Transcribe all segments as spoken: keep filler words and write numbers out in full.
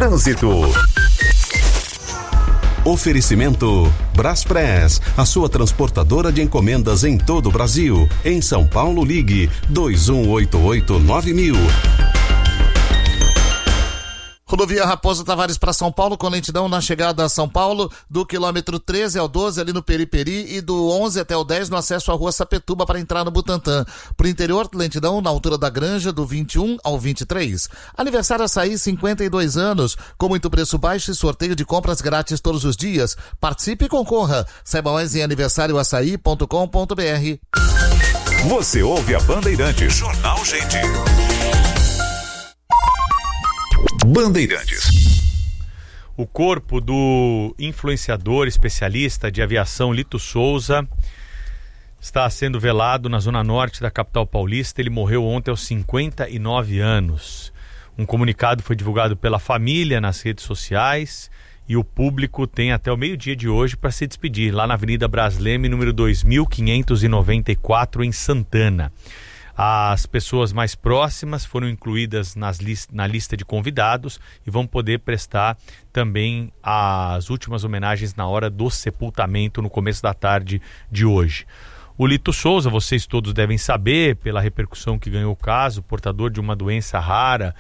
Trânsito. Oferecimento Braspress, a sua transportadora de encomendas em todo o Brasil. Em São Paulo, ligue dois um oito oito nove mil. Rodovia Raposo Tavares para São Paulo, com lentidão na chegada a São Paulo, do quilômetro treze ao doze ali no Periperi e do onze até o dez no acesso à rua Sapetuba para entrar no Butantã. Pro interior, lentidão na altura da Granja, do vinte e um ao vinte e três. Aniversário Açaí, cinquenta e dois anos, com muito preço baixo e sorteio de compras grátis todos os dias. Participe e concorra. Saiba mais em aniversário açaí ponto com ponto b r. Você ouve a Bandeirantes. Jornal Gente. Bandeirantes. O corpo do influenciador especialista de aviação Lito Souza está sendo velado na zona norte da capital paulista. Ele morreu ontem aos cinquenta e nove anos. Um comunicado foi divulgado pela família nas redes sociais e o público tem até o meio-dia de hoje para se despedir, lá na Avenida Brasleme, número dois mil quinhentos e noventa e quatro, em Santana. As pessoas mais próximas foram incluídas nas list- na lista de convidados e vão poder prestar também as últimas homenagens na hora do sepultamento no começo da tarde de hoje. O Lito Souza, vocês todos devem saber, pela repercussão que ganhou o caso, portador de uma doença rara,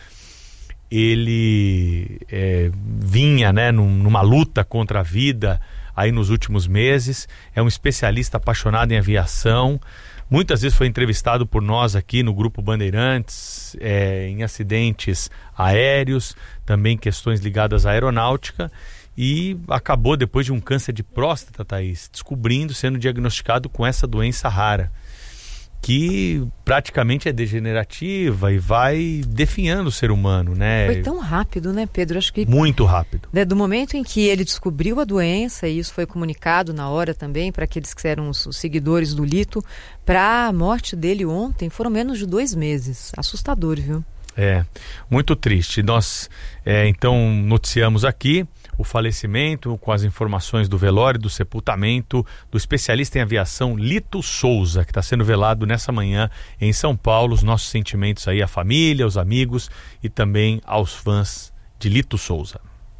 ele é, vinha né, num, numa luta contra a vida aí nos últimos meses, é um especialista apaixonado em aviação. Muitas vezes foi entrevistado por nós aqui no Grupo Bandeirantes, é, em acidentes aéreos, também questões ligadas à aeronáutica, e acabou, depois de um câncer de próstata, Thaís, descobrindo, sendo diagnosticado com essa doença rara, que praticamente é degenerativa e vai definhando o ser humano, né? Foi tão rápido, né, Pedro? Acho que muito rápido. Né, do momento em que ele descobriu a doença, e isso foi comunicado na hora também para aqueles que eram os, os seguidores do Lito, para a morte dele ontem, foram menos de dois meses. Assustador, viu? É, muito triste. Nós, é, então, noticiamos aqui o falecimento com as informações do velório, do sepultamento do especialista em aviação Lito Souza, que está sendo velado nessa manhã em São Paulo. Os nossos sentimentos aí à família, aos amigos e também aos fãs de Lito Souza.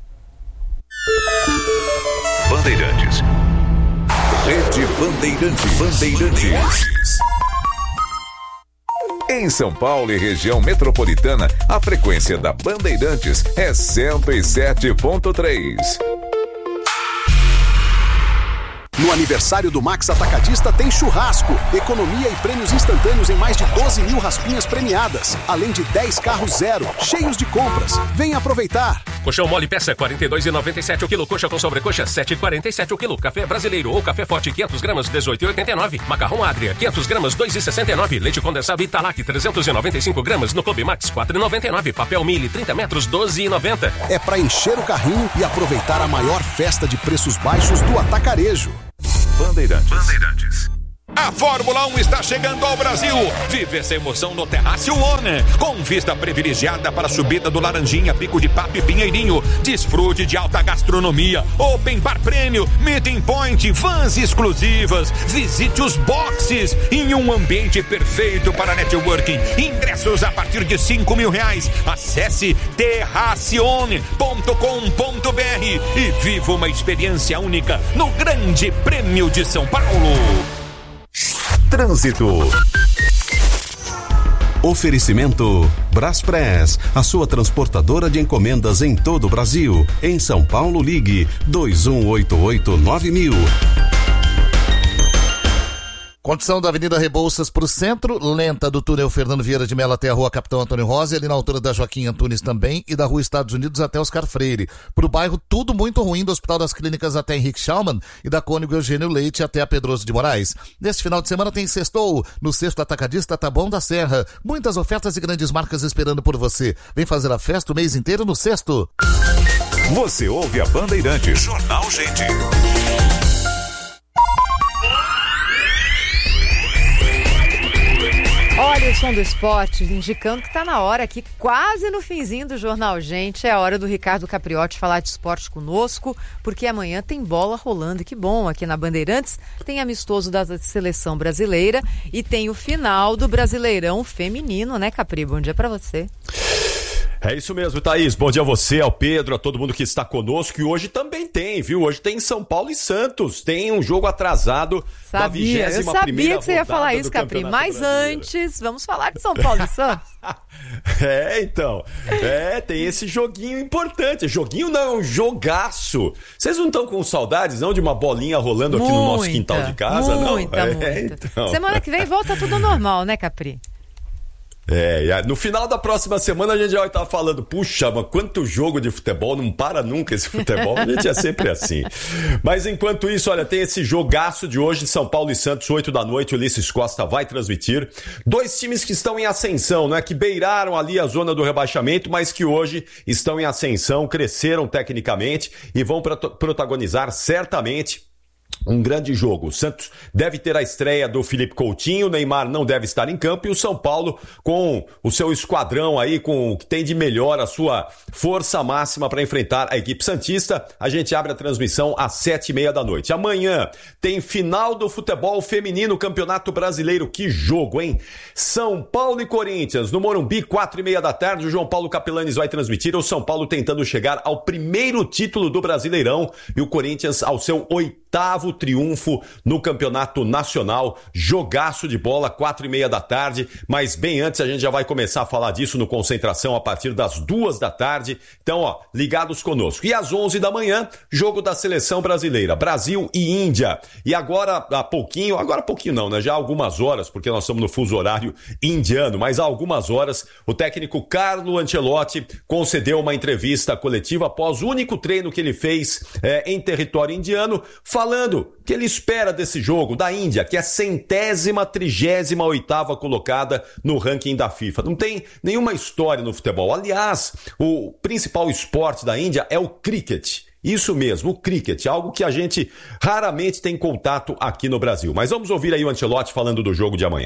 Bandeirantes. Rede Bandeirantes. Bandeirantes. Em São Paulo e região metropolitana, a frequência da Bandeirantes é cento e sete ponto três. No aniversário do Max Atacadista tem churrasco, economia e prêmios instantâneos em mais de doze mil raspinhas premiadas, além de dez carros zero, cheios de compras. Venha aproveitar! Colchão mole peça quarenta e dois reais e noventa e sete centavos o quilo. Coxa com sobrecoxa sete reais e quarenta e sete centavos o quilo. Café brasileiro ou café forte quinhentos gramas dezoito reais e oitenta e nove centavos. Macarrão Adria quinhentos gramas dois reais e sessenta e nove centavos. Leite condensado Italac trezentos e noventa e cinco gramas no Clube Max quatro reais e noventa e nove centavos. Papel Mili trinta metros doze reais e noventa centavos. É para encher o carrinho e aproveitar a maior festa de preços baixos do atacarejo. Bandeirantes. Bandeirantes. A Fórmula um está chegando ao Brasil. Vive essa emoção no Terrácio One, com vista privilegiada para a subida do Laranjinha, Pico de Papo e Pinheirinho. Desfrute de alta gastronomia, open bar prêmio, meeting point, vans exclusivas. Visite os boxes em um ambiente perfeito para networking. Ingressos a partir de cinco mil reais. Acesse terracione ponto com ponto b r e viva uma experiência única no Grande Prêmio de São Paulo. Trânsito. Oferecimento Braspress, a sua transportadora de encomendas em todo o Brasil. Em São Paulo, ligue dois um oito oito nove mil. Condição da Avenida Rebouças para o centro, lenta do túnel Fernando Vieira de Mello até a rua Capitão Antônio Rosa, e ali na altura da Joaquim Antunes também, e da rua Estados Unidos até Oscar Freire. Para o bairro, tudo muito ruim, do Hospital das Clínicas até Henrique Schaumann e da Cônigo Eugênio Leite até a Pedroso de Moraes. Neste final de semana tem sextou, no Sexto Atacadista Taboão da Serra. Muitas ofertas e grandes marcas esperando por você. Vem fazer a festa o mês inteiro no Sexto. Você ouve a Bandeirantes. Jornal Gente. Olha o som do esporte, indicando que está na hora aqui, quase no finzinho do Jornal Gente. É a hora do Ricardo Capriotti falar de esporte conosco, porque amanhã tem bola rolando. E que bom, aqui na Bandeirantes tem amistoso da seleção brasileira e tem o final do Brasileirão feminino, né, Capri? Bom dia para você. É isso mesmo, Thaís. Bom dia a você, ao Pedro, a todo mundo que está conosco. E hoje também tem, viu? Hoje tem São Paulo e Santos. Tem um jogo atrasado sabia, da vigésima primeira rodada. Eu sabia que você ia falar isso, Capri. Mas brasileiro. Antes, vamos falar de São Paulo e Santos. É, então. É, tem esse joguinho importante. Joguinho não, um jogaço. Vocês não estão com saudades, não, de uma bolinha rolando aqui muita, no nosso quintal de casa, muita, não? Muita, é, muita. Então. Semana que vem volta tudo normal, né, Capri? É, no final da próxima semana a gente já vai estar falando, puxa, mas quanto jogo de futebol, não para nunca esse futebol, a gente é sempre assim. Mas enquanto isso, olha, tem esse jogaço de hoje, São Paulo e Santos, oito da noite, o Ulisses Costa vai transmitir. Dois times que estão em ascensão, né, que beiraram ali a zona do rebaixamento, mas que hoje estão em ascensão, cresceram tecnicamente e vão protagonizar certamente um grande jogo. O Santos deve ter a estreia do Felipe Coutinho, o Neymar não deve estar em campo e o São Paulo com o seu esquadrão aí, com o que tem de melhor, a sua força máxima para enfrentar a equipe santista. A gente abre a transmissão às sete e meia da noite. Amanhã tem final do futebol feminino, Campeonato Brasileiro. Que jogo, hein? São Paulo e Corinthians, no Morumbi, quatro e meia da tarde. O João Paulo Capelanes vai transmitir. O São Paulo tentando chegar ao primeiro título do Brasileirão e o Corinthians ao seu oitavo triunfo no Campeonato Nacional. Jogaço de bola, quatro e meia da tarde, mas bem antes a gente já vai começar a falar disso no Concentração a partir das duas da tarde. Então, ó, ligados conosco. E às onze da manhã, jogo da Seleção Brasileira, Brasil e Índia. E agora há pouquinho, agora há pouquinho não, né? Já há algumas horas, porque nós estamos no fuso horário indiano, mas há algumas horas o técnico Carlo Ancelotti concedeu uma entrevista coletiva após o único treino que ele fez é, em território indiano, falando que ele espera desse jogo da Índia, que é a centésima, trigésima oitava colocada no ranking da FIFA. Não tem nenhuma história no futebol. Aliás, o principal esporte da Índia é o cricket. Isso mesmo, o cricket, algo que a gente raramente tem contato aqui no Brasil. Mas vamos ouvir aí o Ancelotti falando do jogo de amanhã.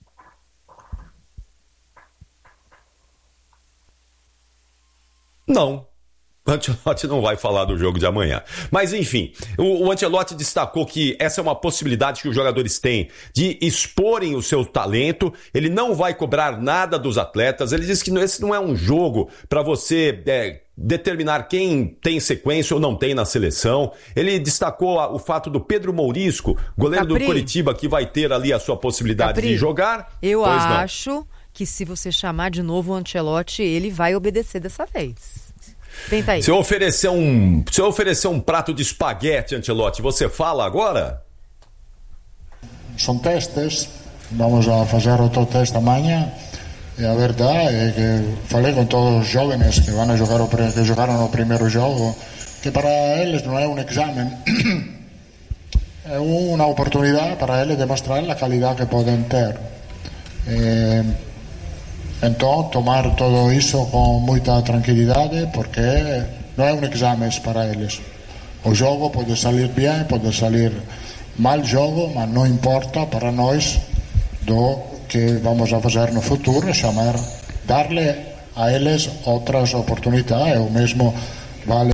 Não. O Ancelotti não vai falar do jogo de amanhã. Mas, enfim, o, o Ancelotti destacou que essa é uma possibilidade que os jogadores têm de exporem o seu talento. Ele não vai cobrar nada dos atletas. Ele disse que esse não é um jogo para você é, determinar quem tem sequência ou não tem na seleção. Ele destacou a, o fato do Pedro Mourisco, goleiro Capri. do Coritiba, que vai ter ali a sua possibilidade Capri, de jogar. Eu pois acho não. que se você chamar de novo o Ancelotti, ele vai obedecer dessa vez. Tenta aí. Se eu oferecer um, se eu oferecer um prato de espaguete, Ancelotti, você fala agora? São testes, vamos a fazer outro teste amanhã. E a verdade é que falei com todos os jovens que vão jogar o, que jogaram no primeiro jogo, que para eles não é um exame, é uma oportunidade para eles demonstrar a qualidade que podem ter. E, então, tomar tudo isso com muita tranquilidade, porque não é um exame para eles. O jogo pode sair bem, pode sair mal jogo, mas não importa para nós do que vamos a fazer no futuro, chamar, dar-lhe a eles outras oportunidades. O mesmo vale.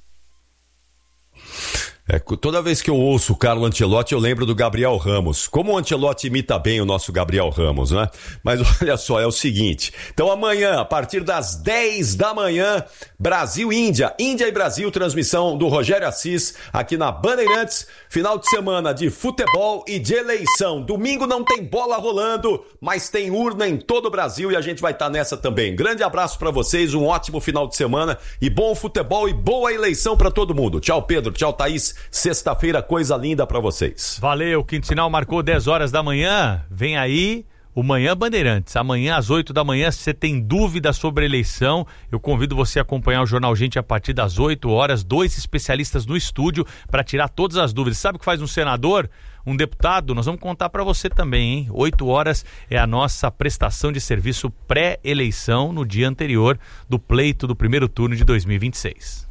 É, toda vez que eu ouço o Carlo Ancelotti, eu lembro do Gabriel Ramos. Como o Ancelotti imita bem o nosso Gabriel Ramos, né? Mas olha só, é o seguinte. Então amanhã, a partir das dez da manhã, Brasil e Índia. Índia e Brasil, transmissão do Rogério Assis aqui na Bandeirantes. Final de semana de futebol e de eleição. Domingo não tem bola rolando, mas tem urna em todo o Brasil e a gente vai estar nessa também. Grande abraço pra vocês, um ótimo final de semana e bom futebol e boa eleição pra todo mundo. Tchau, Pedro. Tchau, Thaís. Sexta-feira, coisa linda pra vocês. Valeu, Quinto Sinal marcou dez horas da manhã. Vem aí o Manhã Bandeirantes. Amanhã às oito da manhã, se você tem dúvida sobre a eleição, eu convido você a acompanhar o Jornal Gente a partir das oito horas. Dois especialistas no estúdio para tirar todas as dúvidas. Sabe o que faz um senador? Um deputado? Nós vamos contar para você também, hein? oito horas é a nossa prestação de serviço pré-eleição no dia anterior do pleito do primeiro turno de dois mil e vinte e seis.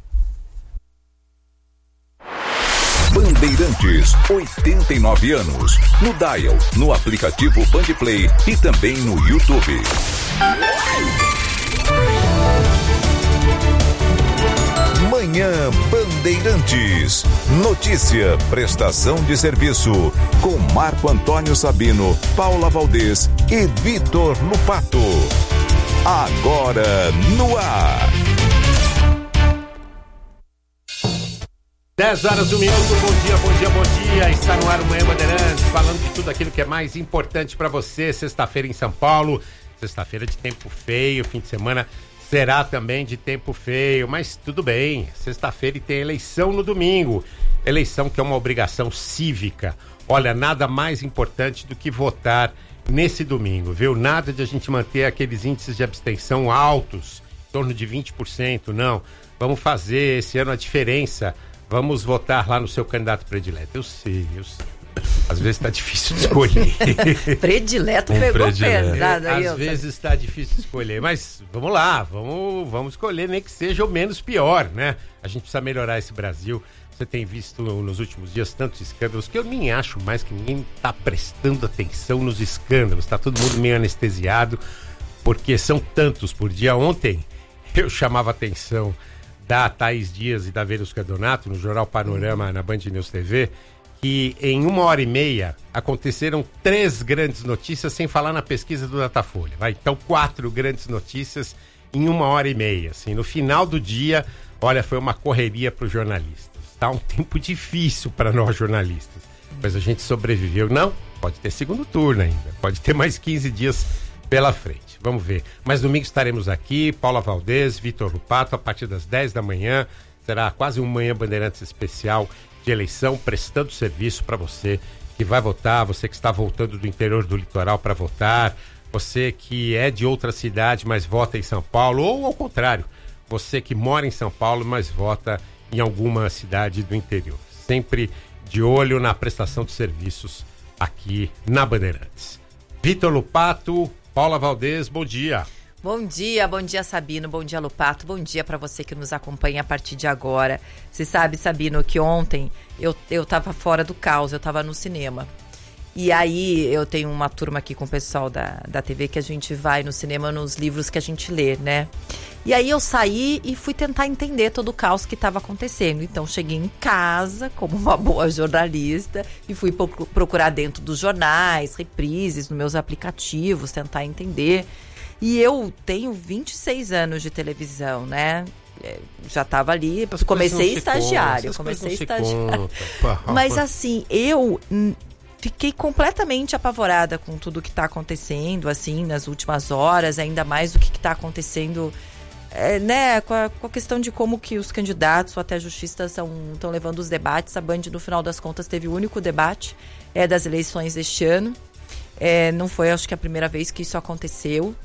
Bandeirantes, oitenta e nove anos. No Dial, no aplicativo Bandplay e também no YouTube. Manhã Bandeirantes. Notícia, prestação de serviço. Com Marco Antônio Sabino, Paula Valdez e Vitor Lupato. Agora no ar. dez horas, um minuto, bom dia, bom dia, bom dia. Está no ar o Manhã Bandeirantes, falando de tudo aquilo que é mais importante para você. Sexta-feira em São Paulo, sexta-feira de tempo feio, fim de semana será também de tempo feio, mas tudo bem. Sexta-feira e tem eleição no domingo. Eleição que é uma obrigação cívica. Olha, nada mais importante do que votar nesse domingo, viu? Nada de a gente manter aqueles índices de abstenção altos, em torno de vinte por cento, não. Vamos fazer esse ano a diferença. Vamos votar lá no seu candidato predileto. Eu sei, eu sei. Às vezes está difícil de escolher. Predileto um pegou predileto. pesado aí. Às vezes está difícil de escolher, mas vamos lá, vamos, vamos escolher, nem que seja o menos pior, né? A gente precisa melhorar esse Brasil. Você tem visto nos últimos dias tantos escândalos que eu nem acho mais que ninguém está prestando atenção nos escândalos. Está todo mundo meio anestesiado, porque são tantos por dia. Ontem eu chamava a atenção da Thaís Dias e da Verusca Donato no Jornal Panorama na Band News T V, que em uma hora e meia aconteceram três grandes notícias, sem falar na pesquisa do Datafolha. Vai, então, quatro grandes notícias em uma hora e meia. Assim, no final do dia, olha, foi uma correria para os jornalistas. Está um tempo difícil para nós jornalistas, mas a gente sobreviveu. Não, pode ter segundo turno ainda, pode ter mais quinze dias pela frente. Vamos ver. Mas domingo estaremos aqui, Paula Valdez, Vitor Lupato, a partir das dez da manhã. Será quase um Manhã Bandeirantes especial de eleição, prestando serviço para você que vai votar, você que está voltando do interior do litoral para votar, você que é de outra cidade, mas vota em São Paulo, ou ao contrário, você que mora em São Paulo, mas vota em alguma cidade do interior. Sempre de olho na prestação de serviços aqui na Bandeirantes. Vitor Lupato, Paula Valdez, bom dia. Bom dia, bom dia Sabino, bom dia Lupato, bom dia para você que nos acompanha a partir de agora. Você sabe, Sabino, que ontem eu, eu tava fora do caos, eu tava no cinema. E aí eu tenho uma turma aqui com o pessoal da, da T V que a gente vai no cinema nos livros que a gente lê, né? E aí eu saí e fui tentar entender todo o caos que estava acontecendo. Então cheguei em casa como uma boa jornalista e fui procurar dentro dos jornais, reprises, nos meus aplicativos, tentar entender. E eu tenho vinte e seis anos de televisão, né? Já estava ali, essas comecei estagiário, contam, comecei estagiário. Mas assim, eu fiquei completamente apavorada com tudo que está acontecendo, assim, nas últimas horas, ainda mais o que está acontecendo, é, né, com a, com a questão de como que os candidatos ou até justiças estão levando os debates. A Band, no final das contas, teve o único debate é, das eleições deste ano. É, não foi, acho que, a primeira vez que isso aconteceu.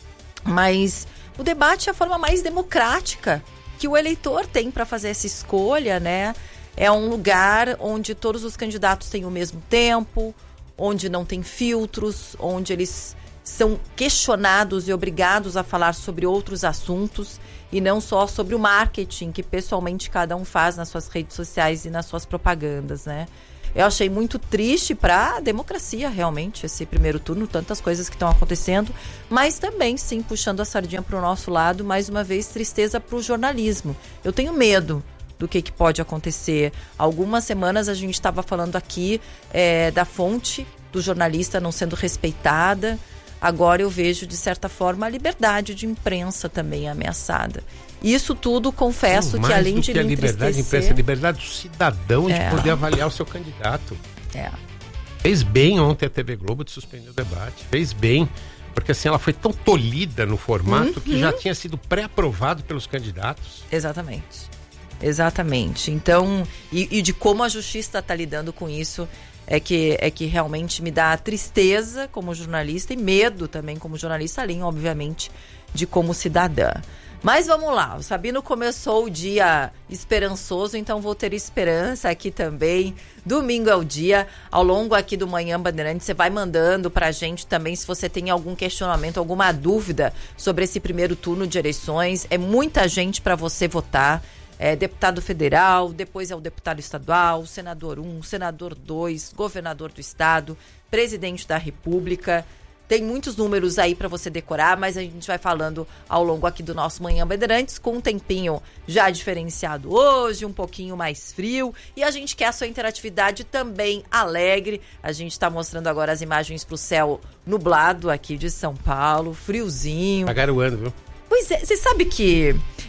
Mas o debate é a forma mais democrática que o eleitor tem para fazer essa escolha, né? É um lugar onde todos os candidatos têm o mesmo tempo, onde não tem filtros, onde eles são questionados e obrigados a falar sobre outros assuntos e não só sobre o marketing que pessoalmente cada um faz nas suas redes sociais e nas suas propagandas, né? Eu achei muito triste para a democracia, realmente, esse primeiro turno, tantas coisas que estão acontecendo, mas também, sim, puxando a sardinha para o nosso lado, mais uma vez, tristeza para o jornalismo. Eu tenho medo do que, que pode acontecer. Algumas semanas a gente estava falando aqui é, da fonte do jornalista não sendo respeitada. Agora eu vejo, de certa forma, a liberdade de imprensa também ameaçada. Isso tudo, confesso, Sim, que além do de que me a liberdade de imprensa, a liberdade do cidadão É. de poder avaliar o seu candidato. É. Fez bem ontem a T V Globo de suspender o debate. Fez bem, porque assim ela foi tão tolhida no formato Uhum. que já tinha sido pré-aprovado pelos candidatos. Exatamente. Exatamente. Então, e, e de como a justiça está lidando com isso é que, é que realmente me dá tristeza como jornalista e medo também como jornalista, além, obviamente, de como cidadã. Mas vamos lá, o Sabino começou o dia esperançoso, então vou ter esperança aqui também. Domingo é o dia, ao longo aqui do Manhã Bandeirantes, você vai mandando pra gente também se você tem algum questionamento, alguma dúvida sobre esse primeiro turno de eleições. É muita gente para você votar. É deputado federal, depois é o deputado estadual, senador um, senador dois, governador do estado, presidente da república. Tem muitos números aí para você decorar, mas a gente vai falando ao longo aqui do nosso Manhã Bandeirantes, com um tempinho já diferenciado hoje, um pouquinho mais frio. E a gente quer a sua interatividade também alegre. A gente está mostrando agora as imagens para o céu nublado aqui de São Paulo, friozinho. Tá garoando, viu? Pois é, você sabe que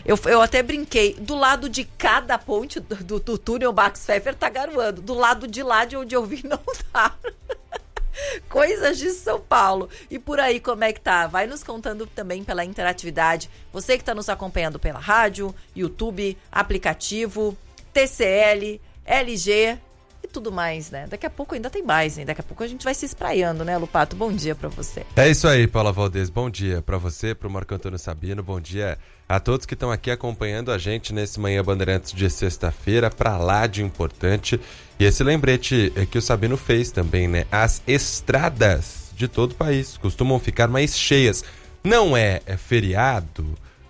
Eu, eu até brinquei, do lado de cada ponte do, do, do túnel Max Pfeffer tá garoando, do lado de lá de onde eu vi não tá. Coisas de São Paulo. E por aí, como é que tá? Vai nos contando também pela interatividade. Você que está nos acompanhando pela rádio, YouTube, aplicativo, T C L, L G e tudo mais, né? Daqui a pouco ainda tem mais, hein? Daqui a pouco a gente vai se espraiando, né, Lupato? Bom dia pra você. É isso aí, Paula Valdez. Bom dia pra você, pro Marco Antônio Sabino. Bom dia a todos que estão aqui acompanhando a gente nesse Manhã Bandeirantes de sexta-feira, pra lá de importante. E esse lembrete que o Sabino fez também, né? As estradas de todo o país costumam ficar mais cheias. Não é, é feriado,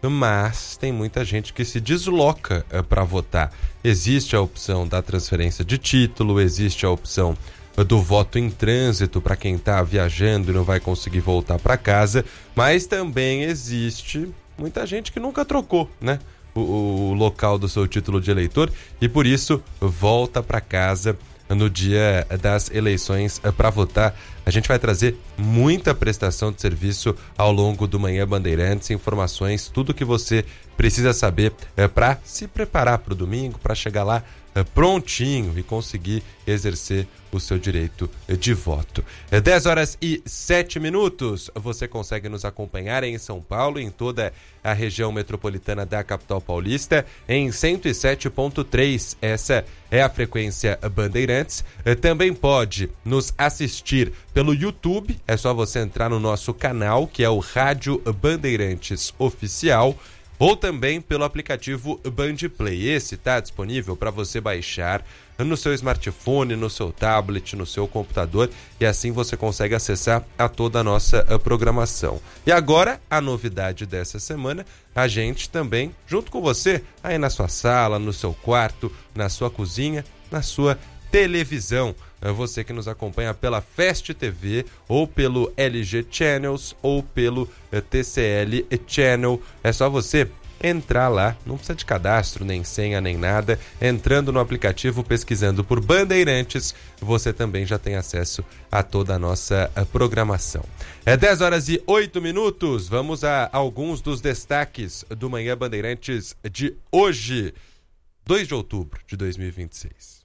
mas tem muita gente que se desloca é, para votar. Existe a opção da transferência de título, existe a opção do voto em trânsito para quem está viajando e não vai conseguir voltar para casa, mas também existe muita gente que nunca trocou, né? O, o local do seu título de eleitor e por isso volta para casa no dia das eleições para votar. A gente vai trazer muita prestação de serviço ao longo do Manhã Bandeirantes, informações, tudo que você precisa saber é, para se preparar para o domingo, para chegar lá é, prontinho e conseguir exercer o seu direito de voto. É dez horas e sete minutos. Você consegue nos acompanhar em São Paulo, em toda a região metropolitana da capital paulista, em cento e sete ponto três. Essa é a frequência Bandeirantes. Também pode nos assistir pelo YouTube. É só você entrar no nosso canal, que é o Rádio Bandeirantes Oficial, ou também pelo aplicativo Bandplay. Esse está disponível para você baixar no seu smartphone, no seu tablet, no seu computador, e assim você consegue acessar a toda a nossa programação. E agora, a novidade dessa semana, a gente também, junto com você, aí na sua sala, no seu quarto, na sua cozinha, na sua televisão. Você que nos acompanha pela Fast T V, ou pelo L G Channels, ou pelo T C L Channel, é só você entrar lá, não precisa de cadastro, nem senha, nem nada. Entrando no aplicativo, pesquisando por Bandeirantes, você também já tem acesso a toda a nossa programação. É dez horas e oito minutos, vamos a alguns dos destaques do Manhã Bandeirantes de hoje, dois de outubro de dois mil e vinte e seis.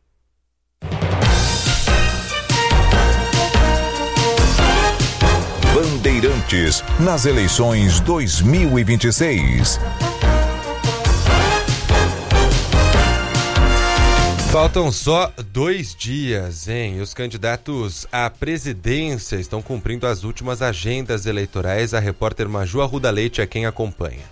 Bandeirantes nas eleições dois mil e vinte e seis. Faltam só dois dias, hein? Os candidatos à presidência estão cumprindo as últimas agendas eleitorais. A repórter Maju Arruda Leite é quem acompanha.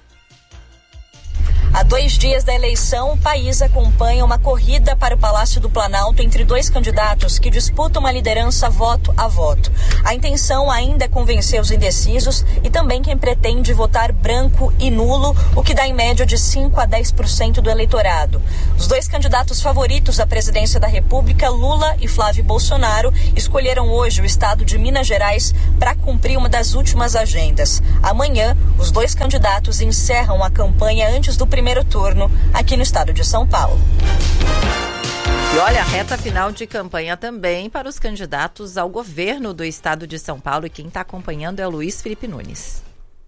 Há dois dias da eleição, o país acompanha uma corrida para o Palácio do Planalto entre dois candidatos que disputam uma liderança voto a voto. A intenção ainda é convencer os indecisos e também quem pretende votar branco e nulo, o que dá em média de cinco a dez por cento do eleitorado. Os dois candidatos favoritos à presidência da República, Lula e Flávio Bolsonaro, escolheram hoje o estado de Minas Gerais para cumprir uma das últimas agendas. Amanhã, os dois candidatos encerram a campanha antes do primeiro turno aqui no estado de São Paulo. E olha, a reta final de campanha também para os candidatos ao governo do estado de São Paulo, e quem está acompanhando é o Luiz Felipe Nunes.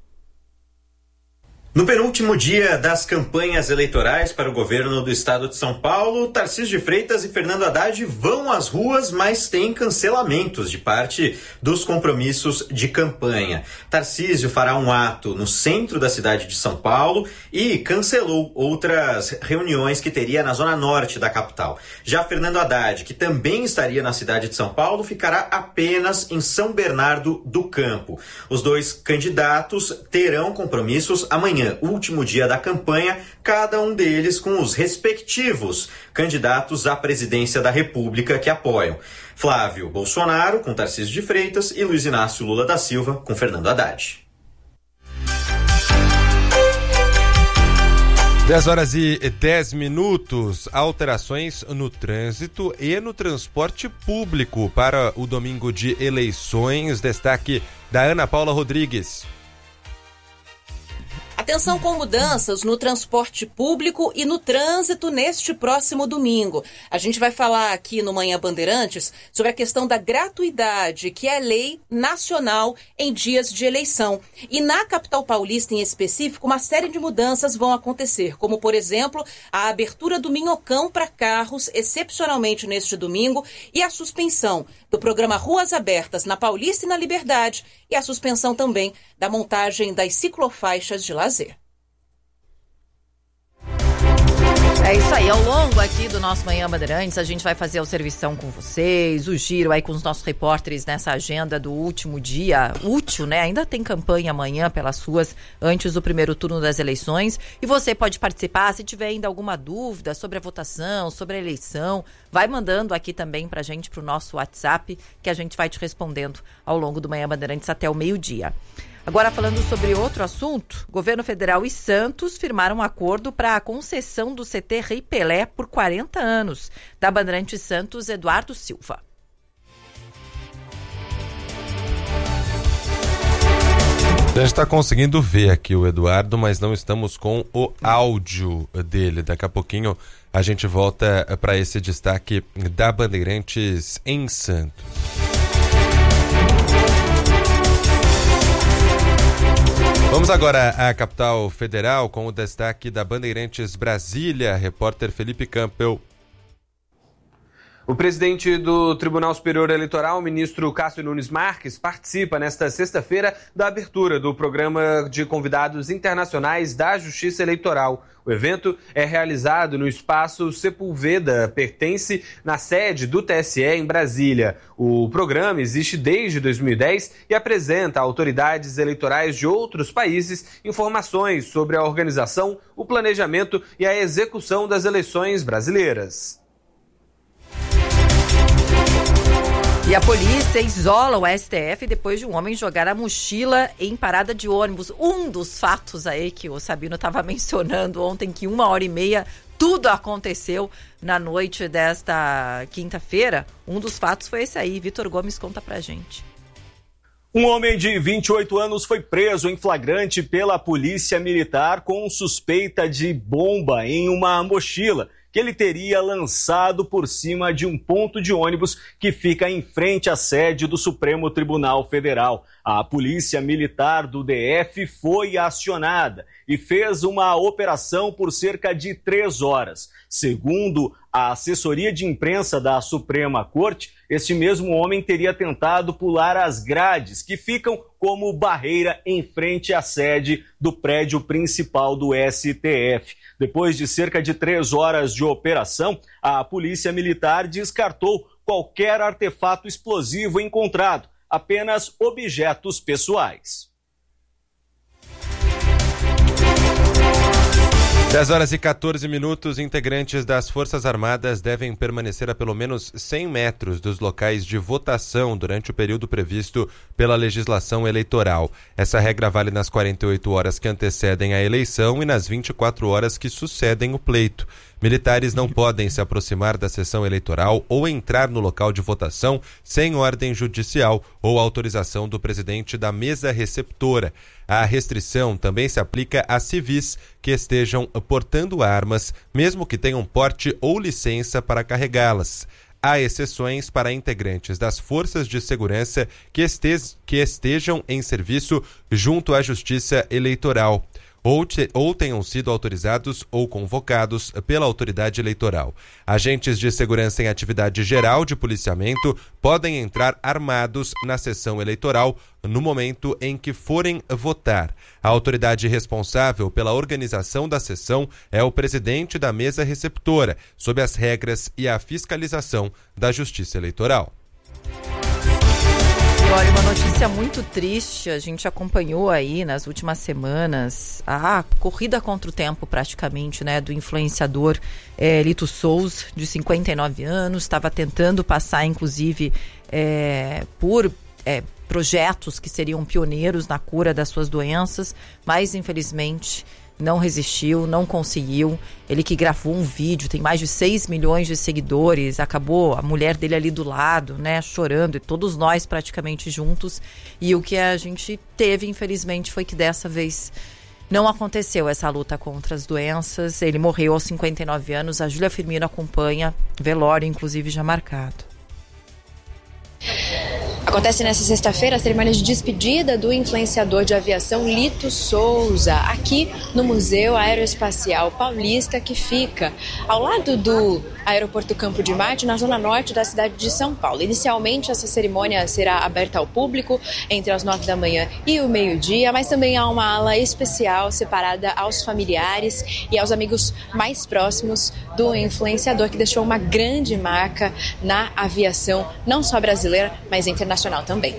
No penúltimo dia das campanhas eleitorais para o governo do estado de São Paulo, Tarcísio de Freitas e Fernando Haddad vão às ruas, mas tem cancelamentos de parte dos compromissos de campanha. Tarcísio fará um ato no centro da cidade de São Paulo e cancelou outras reuniões que teria na zona norte da capital. Já Fernando Haddad, que também estaria na cidade de São Paulo, ficará apenas em São Bernardo do Campo. Os dois candidatos terão compromissos amanhã, último dia da campanha, cada um deles com os respectivos candidatos à presidência da República que apoiam. Flávio Bolsonaro com Tarcísio de Freitas e Luiz Inácio Lula da Silva com Fernando Haddad. dez horas e dez minutos, alterações no trânsito e no transporte público para o domingo de eleições. Destaque da Ana Paula Rodrigues. Atenção com mudanças no transporte público e no trânsito neste próximo domingo. A gente vai falar aqui no Manhã Bandeirantes sobre a questão da gratuidade, que é lei nacional em dias de eleição. E na capital paulista, em específico, uma série de mudanças vão acontecer, como, por exemplo, a abertura do Minhocão para carros, excepcionalmente neste domingo, e a suspensão do programa Ruas Abertas na Paulista e na Liberdade, e a suspensão também da montagem das ciclofaixas de lazer. É isso aí, ao longo aqui do nosso Manhã Bandeirantes, a gente vai fazer o servição com vocês, o giro aí com os nossos repórteres nessa agenda do último dia, útil, né? Ainda tem campanha amanhã pelas ruas antes do primeiro turno das eleições, e você pode participar se tiver ainda alguma dúvida sobre a votação, sobre a eleição, vai mandando aqui também pra gente, pro nosso WhatsApp, que a gente vai te respondendo ao longo do Manhã Bandeirantes até o meio-dia. Agora, falando sobre outro assunto, governo federal e Santos firmaram um acordo para a concessão do C T Rei Pelé por quarenta anos. Da Bandeirantes Santos, Eduardo Silva. A gente está conseguindo ver aqui o Eduardo, mas não estamos com o áudio dele. Daqui a pouquinho a gente volta para esse destaque da Bandeirantes em Santos. Vamos agora à capital federal com o destaque da Bandeirantes Brasília, repórter Felipe Campbell. O presidente do Tribunal Superior Eleitoral, ministro Cássio Nunes Marques, participa nesta sexta-feira da abertura do programa de convidados internacionais da Justiça Eleitoral. O evento é realizado no espaço Sepulveda, pertence na sede do T S E em Brasília. O programa existe desde dois mil e dez e apresenta a autoridades eleitorais de outros países informações sobre a organização, o planejamento e a execução das eleições brasileiras. E a polícia isola o S T F depois de um homem jogar a mochila em parada de ônibus. Um dos fatos aí que o Sabino estava mencionando ontem, que uma hora e meia tudo aconteceu na noite desta quinta-feira. Um dos fatos foi esse aí. Vitor Gomes conta pra gente. Um homem de vinte e oito anos foi preso em flagrante pela polícia militar com suspeita de bomba em uma mochila que ele teria lançado por cima de um ponto de ônibus que fica em frente à sede do Supremo Tribunal Federal. A Polícia Militar do D F foi acionada e fez uma operação por cerca de três horas. Segundo a assessoria de imprensa da Suprema Corte, este mesmo homem teria tentado pular as grades que ficam como barreira em frente à sede do prédio principal do S T F. Depois de cerca de três horas de operação, a Polícia Militar descartou qualquer artefato explosivo encontrado, apenas objetos pessoais. dez horas e quatorze minutos, integrantes das Forças Armadas devem permanecer a pelo menos cem metros dos locais de votação durante o período previsto pela legislação eleitoral. Essa regra vale nas quarenta e oito horas que antecedem a eleição e nas vinte e quatro horas que sucedem o pleito. Militares não podem se aproximar da sessão eleitoral ou entrar no local de votação sem ordem judicial ou autorização do presidente da mesa receptora. A restrição também se aplica a civis que estejam portando armas, mesmo que tenham porte ou licença para carregá-las. Há exceções para integrantes das forças de segurança que, este- que estejam em serviço junto à Justiça Eleitoral. Ou, te, ou tenham sido autorizados ou convocados pela autoridade eleitoral. Agentes de segurança em atividade geral de policiamento podem entrar armados na sessão eleitoral no momento em que forem votar. A autoridade responsável pela organização da sessão é o presidente da mesa receptora, sob as regras e a fiscalização da Justiça Eleitoral. Olha, uma notícia muito triste, a gente acompanhou aí nas últimas semanas a corrida contra o tempo praticamente, né, do influenciador é, Lito Souza, de cinquenta e nove anos, estava tentando passar inclusive é, por é, projetos que seriam pioneiros na cura das suas doenças, mas infelizmente não resistiu, não conseguiu. Ele que gravou um vídeo, tem mais de seis milhões de seguidores, acabou a mulher dele ali do lado, né, chorando, e todos nós praticamente juntos. E o que a gente teve, infelizmente, foi que dessa vez Não aconteceu essa luta contra as doenças. Ele morreu aos cinquenta e nove anos. A Júlia Firmino acompanha, velório inclusive já marcado. Acontece nesta sexta-feira a cerimônia de despedida do influenciador de aviação Lito Souza, aqui no Museu Aeroespacial Paulista, que fica ao lado do Aeroporto Campo de Marte, na zona norte da cidade de São Paulo. Inicialmente, essa cerimônia será aberta ao público entre as nove da manhã e o meio-dia, mas também há uma ala especial separada aos familiares e aos amigos mais próximos do influenciador, que deixou uma grande marca na aviação, não só brasileira, mas internacional também.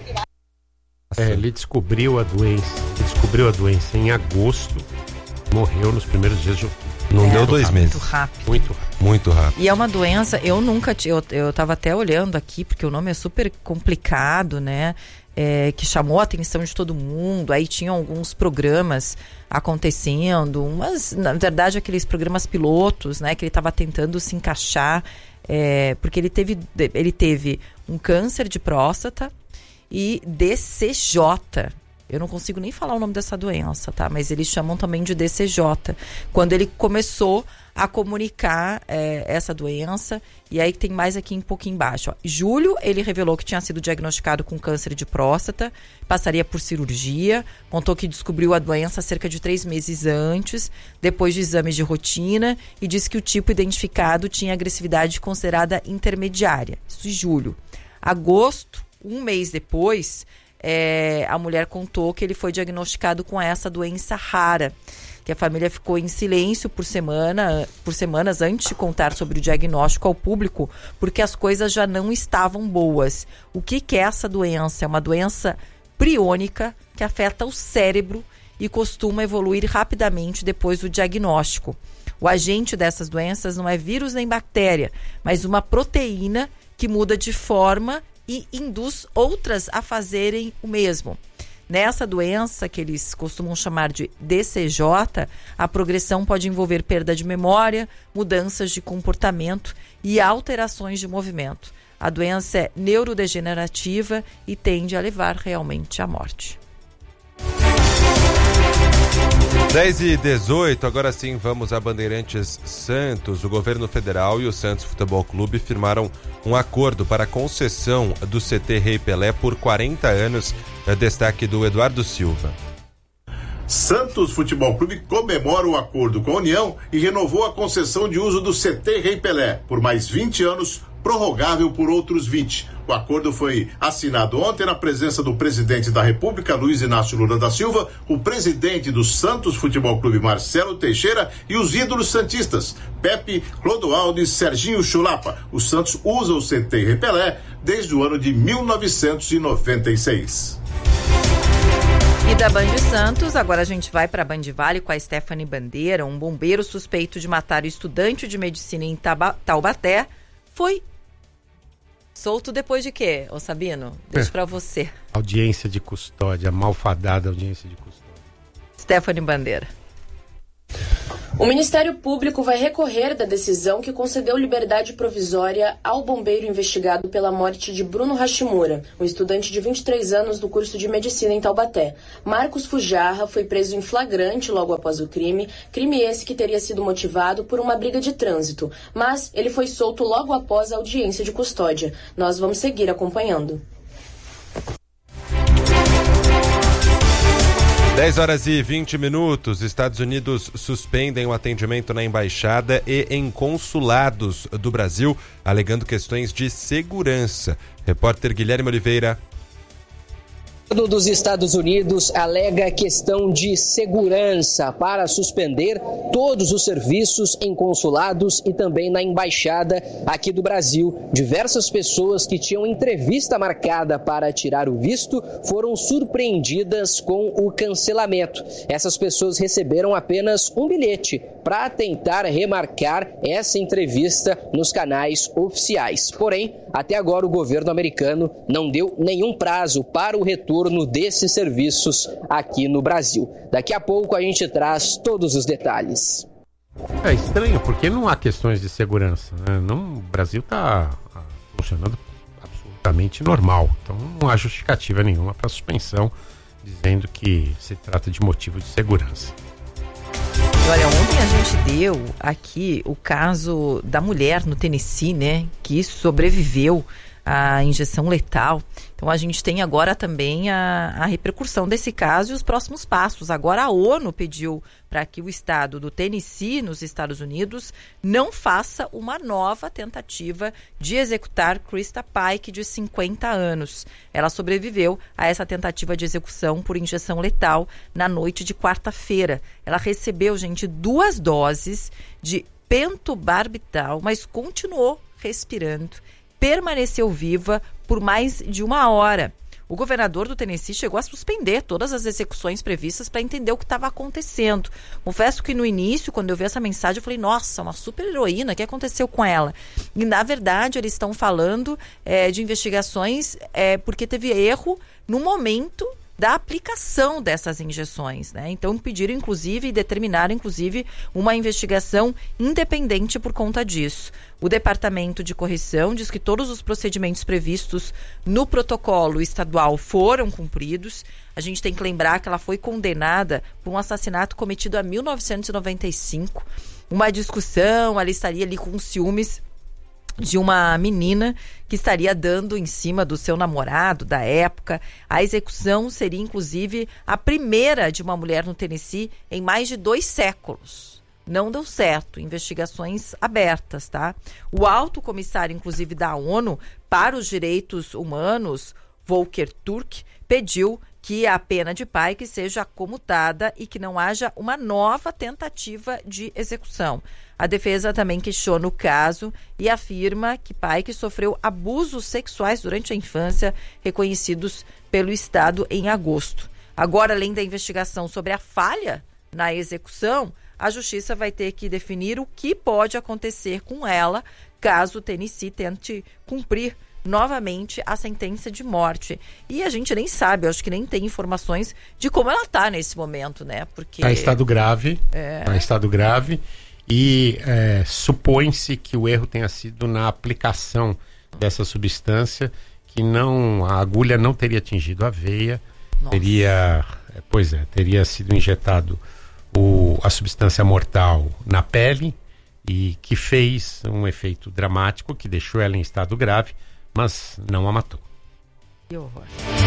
É, ele descobriu a doença, ele descobriu a doença em agosto, morreu nos primeiros dias de outubro. Não É, deu dois muito meses. rápido. Muito rápido. Muito rápido. E é uma doença, eu nunca tinha, eu, eu tava até olhando aqui, porque o nome é super complicado, né? É, que chamou a atenção de todo mundo. Aí tinham alguns programas acontecendo, mas na verdade aqueles programas pilotos, né? Que ele estava tentando se encaixar, é, porque ele teve, ele teve um câncer de próstata e D C J. Eu não consigo nem falar o nome dessa doença, tá? Mas eles chamam também de D C J. Quando ele começou a comunicar é, essa doença, e aí tem mais aqui um pouquinho embaixo. Ó. Julho, ele revelou que tinha sido diagnosticado com câncer de próstata, passaria por cirurgia, contou que descobriu a doença cerca de três meses antes, depois de exames de rotina, e disse que o tipo identificado tinha agressividade considerada intermediária. Isso em julho. Agosto, um mês depois, é, a mulher contou que ele foi diagnosticado com essa doença rara, que a família ficou em silêncio por, semana, por semanas antes de contar sobre o diagnóstico ao público, porque as coisas já não estavam boas. O que, que é essa doença? É uma doença priônica que afeta o cérebro e costuma evoluir rapidamente depois do diagnóstico. O agente dessas doenças não é vírus nem bactéria, mas uma proteína que muda de forma e induz outras a fazerem o mesmo. Nessa doença, que eles costumam chamar de D C J, a progressão pode envolver perda de memória, mudanças de comportamento e alterações de movimento. A doença é neurodegenerativa e tende a levar realmente à morte. dez e dezoito, agora sim vamos a Bandeirantes Santos. O governo federal e o Santos Futebol Clube firmaram um acordo para a concessão do C T Rei Pelé por quarenta anos. Destaque do Eduardo Silva. Santos Futebol Clube comemora o acordo com a União e renovou a concessão de uso do C T Rei Pelé por mais vinte anos, prorrogável por outros vinte. O acordo foi assinado ontem na presença do presidente da República, Luiz Inácio Lula da Silva, o presidente do Santos Futebol Clube, Marcelo Teixeira, e os ídolos santistas, Pepe, Clodoaldo e Serginho Chulapa. O Santos usa o C T Rei Pelé desde o ano de mil novecentos e noventa e seis. E da Band Santos, agora a gente vai para Band Vale com a Stephanie Bandeira. Um bombeiro suspeito de matar o estudante de medicina em Taubaté foi solto depois de quê, ô Sabino? Deixa é. para você. Audiência de custódia, malfadada audiência de custódia. Stephanie Bandeira. O Ministério Público vai recorrer da decisão que concedeu liberdade provisória ao bombeiro investigado pela morte de Bruno Hashimura, um estudante de vinte e três anos do curso de medicina em Taubaté. Marcos Fujarra foi preso em flagrante logo após o crime, crime esse que teria sido motivado por uma briga de trânsito, mas ele foi solto logo após a audiência de custódia. Nós vamos seguir acompanhando. dez horas e vinte minutos, Estados Unidos suspendem o atendimento na embaixada e em consulados do Brasil, alegando questões de segurança. Repórter Guilherme Oliveira. O governo dos Estados Unidos alega questão de segurança para suspender todos os serviços em consulados e também na embaixada aqui do Brasil. Diversas pessoas que tinham entrevista marcada para tirar o visto foram surpreendidas com o cancelamento. Essas pessoas receberam apenas um bilhete para tentar remarcar essa entrevista nos canais oficiais. Porém, até agora o governo americano não deu nenhum prazo para o retorno desses serviços aqui no Brasil. Daqui a pouco a gente traz todos os detalhes. É estranho, porque não há questões de segurança, né? Não, o Brasil está funcionando absolutamente normal. Então não há justificativa nenhuma para suspensão, dizendo que se trata de motivo de segurança. E olha, ontem a gente deu aqui o caso da mulher no Tennessee, né, que sobreviveu à injeção letal. Então a gente tem agora também a, a repercussão desse caso e os próximos passos. Agora a ONU pediu para que o estado do Tennessee, nos Estados Unidos, não faça uma nova tentativa de executar Krista Pike, de cinquenta anos. Ela sobreviveu a essa tentativa de execução por injeção letal na noite de quarta-feira. Ela recebeu, gente, duas doses de pentobarbital, mas continuou respirando. Permaneceu viva por mais de uma hora. O governador do Tennessee chegou a suspender todas as execuções previstas para entender o que estava acontecendo. Confesso que no início, quando eu vi essa mensagem, eu falei, nossa, uma super heroína, o que aconteceu com ela? E, na verdade, eles estão falando é, de investigações é, porque teve erro no momento da aplicação dessas injeções, né? Então pediram, inclusive, e determinaram, inclusive, uma investigação independente por conta disso. O Departamento de Correção diz que todos os procedimentos previstos no protocolo estadual foram cumpridos. A gente tem que lembrar que ela foi condenada por um assassinato cometido em mil novecentos e noventa e cinco. Uma discussão, ela estaria ali com ciúmes de uma menina que estaria dando em cima do seu namorado da época. A execução seria, inclusive, a primeira de uma mulher no Tennessee em mais de dois séculos. Não deu certo, investigações abertas, tá? O alto comissário, inclusive, da ONU para os Direitos Humanos, Volker Turk, pediu que a pena de Pike seja comutada e que não haja uma nova tentativa de execução. A defesa também questiona o caso e afirma que Pike sofreu abusos sexuais durante a infância, reconhecidos pelo Estado em agosto. Agora, além da investigação sobre a falha na execução, a Justiça vai ter que definir o que pode acontecer com ela caso o Tennessee tente cumprir novamente a sentença de morte. E a gente nem sabe, eu acho que nem tem informações de como ela está nesse momento, né? Porque está em estado grave, é... está em estado grave e é, supõe-se que o erro tenha sido na aplicação dessa substância, que não, a agulha não teria atingido a veia, Nossa. teria, pois é, teria sido injetado o, a substância mortal na pele e que fez um efeito dramático que deixou ela em estado grave, mas não a matou. Que horror.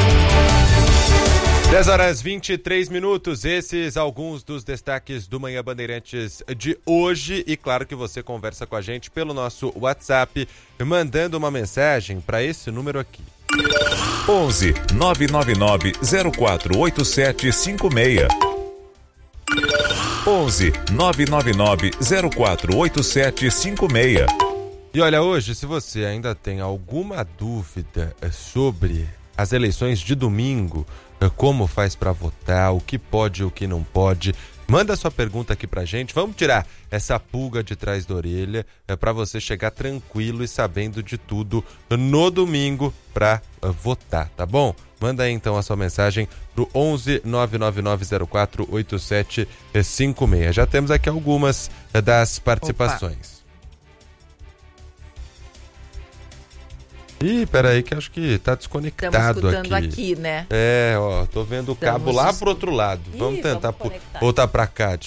dez horas e vinte e três minutos, esses alguns dos destaques do Manhã Bandeirantes de hoje. E claro que você conversa com a gente pelo nosso WhatsApp, mandando uma mensagem para esse número aqui. onze nove nove nove zero quatro oito sete cinco seis. onze nove nove nove zero quatro oito sete cinco seis. E olha, hoje, se você ainda tem alguma dúvida sobre as eleições de domingo, como faz para votar, o que pode e o que não pode, manda sua pergunta aqui pra gente. Vamos tirar essa pulga de trás da orelha é, para você chegar tranquilo e sabendo de tudo no domingo para uh, votar, tá bom? Manda aí então a sua mensagem pro onze nove nove nove zero quatro oito sete cinco seis. Já temos aqui algumas uh, das participações. Opa. Ih, peraí que acho que tá desconectado aqui. Estamos escutando aqui. aqui, né? É, ó, tô vendo o cabo Estamos lá pro outro lado. Ih, vamos tentar vamos voltar pra cá.